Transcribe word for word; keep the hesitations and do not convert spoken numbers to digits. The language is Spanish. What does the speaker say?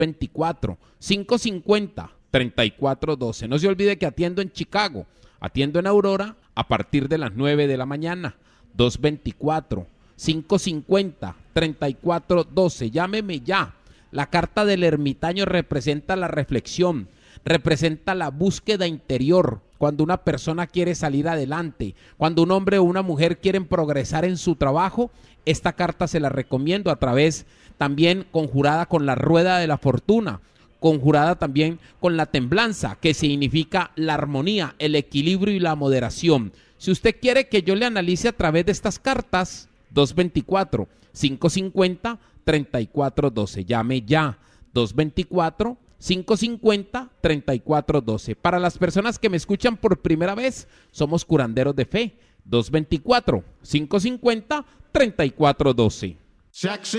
veinticuatro, cinco cincuenta, treinta y cuatro doce. No se olvide que atiendo en Chicago, atiendo en Aurora a partir de las nueve de la mañana. dos veinticuatro, cinco cincuenta, treinta y cuatro doce. Llámeme ya. La carta del ermitaño representa la reflexión, representa la búsqueda interior. Cuando una persona quiere salir adelante, cuando un hombre o una mujer quieren progresar en su trabajo, esta carta se la recomiendo a través también conjurada con la rueda de la fortuna, conjurada también con la templanza, que significa la armonía, el equilibrio y la moderación. Si usted quiere que yo le analice a través de estas cartas, dos veinticuatro, cinco cincuenta, treinta y cuatro doce. Llame ya, dos veinticuatro, cinco cincuenta, treinta y cuatro doce. Para las personas que me escuchan por primera vez, somos curanderos de fe. dos veinticuatro, cinco cincuenta, treinta y cuatro doce. Jackson.